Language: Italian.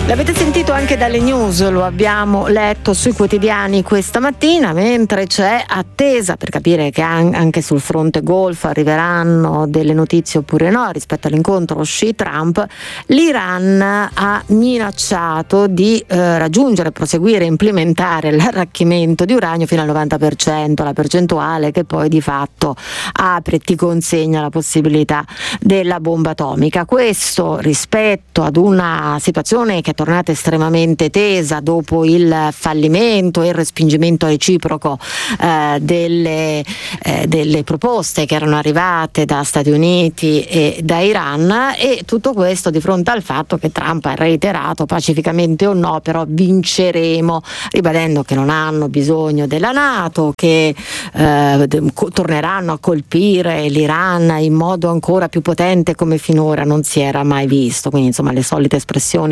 L'avete sentito anche dalle news, lo abbiamo letto sui quotidiani questa mattina, mentre c'è attesa per capire che anche sul fronte Golfo arriveranno delle notizie oppure no rispetto all'incontro Xi-Trump. L'Iran ha minacciato di raggiungere, proseguire e implementare l'arricchimento di uranio fino al 90%, la percentuale che poi di fatto apre e ti consegna la possibilità della bomba atomica. Questo rispetto ad una situazione che è tornata estremamente tesa dopo il fallimento e il respingimento reciproco delle proposte che erano arrivate da Stati Uniti e da Iran, e tutto questo di fronte al fatto che Trump ha reiterato, pacificamente o no, però vinceremo, ribadendo che non hanno bisogno della NATO, che torneranno a colpire l'Iran in modo ancora più potente come finora non si era mai visto. Quindi insomma le solite espressioni